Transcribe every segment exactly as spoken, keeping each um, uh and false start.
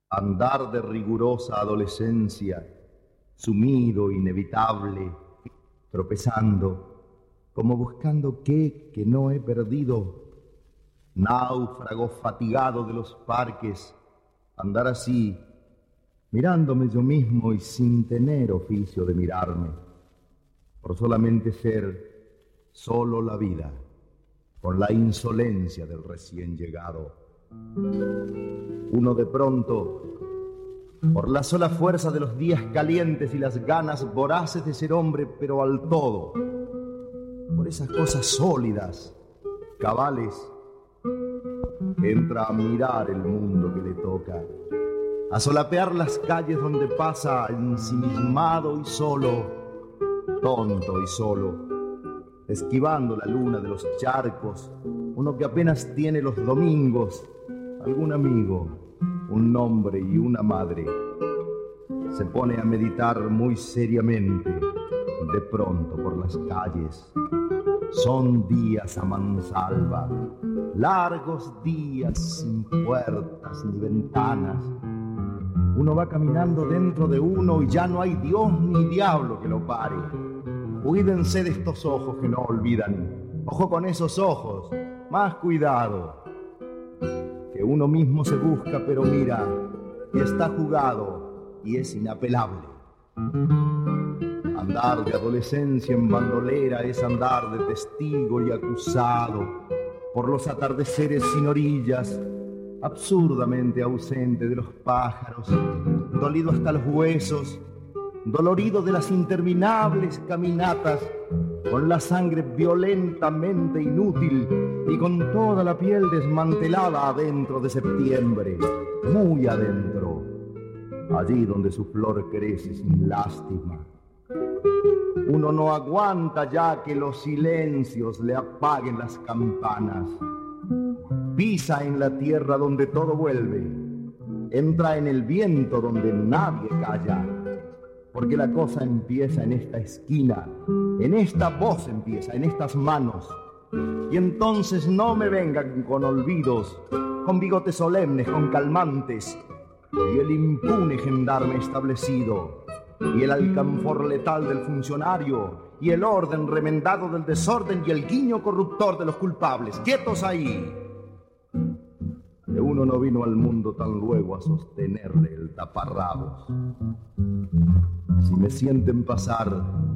Andar de rigurosa adolescencia, sumido, inevitable, tropezando, como buscando qué que no he perdido. Náufrago fatigado de los parques, andar así, mirándome yo mismo y sin tener oficio de mirarme, por solamente ser solo la vida, con la insolencia del recién llegado. Uno de pronto, por la sola fuerza de los días calientes y las ganas voraces de ser hombre, pero al todo, por esas cosas sólidas, cabales, entra a mirar el mundo que le toca, a solapear las calles donde pasa ensimismado y solo, tonto y solo, esquivando la luna de los charcos, uno que apenas tiene los domingos, algún amigo, un nombre y una madre. Se pone a meditar muy seriamente, de pronto por las calles. Son días a mansalva, largos días sin puertas ni ventanas. Uno va caminando dentro de uno y ya no hay Dios ni diablo que lo pare. Cuídense de estos ojos que no olvidan. Ojo con esos ojos, más cuidado. Que uno mismo se busca pero mira y está jugado y es inapelable. Andar de adolescencia en bandolera es andar de testigo y acusado por los atardeceres sin orillas, absurdamente ausente de los pájaros, dolido hasta los huesos, dolorido de las interminables caminatas, con la sangre violentamente inútil y con toda la piel desmantelada adentro de septiembre, muy adentro, allí donde su flor crece sin lástima. Uno no aguanta ya que los silencios le apaguen las campanas. Pisa en la tierra donde todo vuelve, entra en el viento donde nadie calla, porque la cosa empieza en esta esquina, en esta voz empieza, en estas manos. Y entonces no me vengan con olvidos, con bigotes solemnes, con calmantes, y el impune gendarme establecido, y el alcanfor letal del funcionario, y el orden remendado del desorden, y el guiño corruptor de los culpables. ¡Quietos ahí! Que uno no vino al mundo tan luego a sostenerle el taparrabos. Si me sienten pasar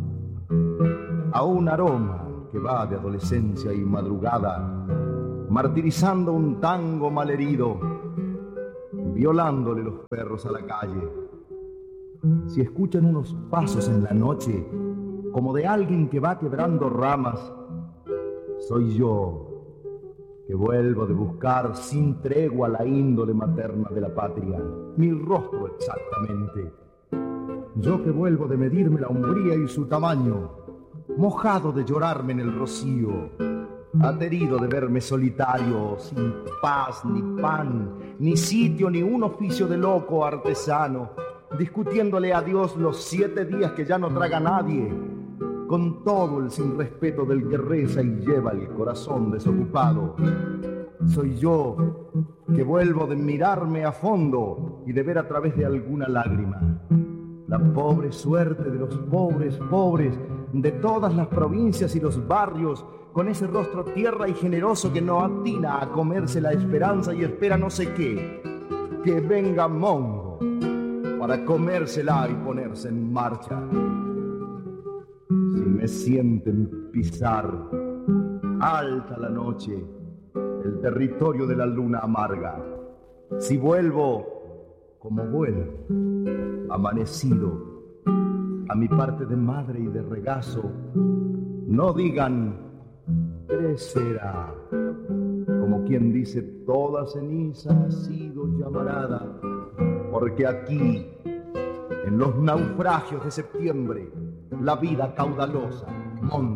a un aroma que va de adolescencia y madrugada, martirizando un tango malherido, violándole los perros a la calle, si escuchan unos pasos en la noche, como de alguien que va quebrando ramas, soy yo, que vuelvo de buscar sin tregua la índole materna de la patria, mi rostro exactamente. Yo que vuelvo de medirme la umbría y su tamaño, mojado de llorarme en el rocío, aterido de verme solitario, sin paz, ni pan, ni sitio, ni un oficio de loco artesano, discutiéndole a Dios los siete días que ya no traga nadie, con todo el sin respeto del que reza y lleva el corazón desocupado. Soy yo, que vuelvo de mirarme a fondo y de ver a través de alguna lágrima la pobre suerte de los pobres pobres de todas las provincias y los barrios, con ese rostro tierra y generoso que no atina a comerse la esperanza y espera no sé qué, que venga Mongo para comérsela y ponerse en marcha. Si me sienten pisar alta la noche el territorio de la luna amarga, si vuelvo como vuelvo, amanecido, a mi parte de madre y de regazo, no digan crecerá, como quien dice toda ceniza ha sido llamarada, porque aquí, en los naufragios de septiembre, la vida caudalosa monta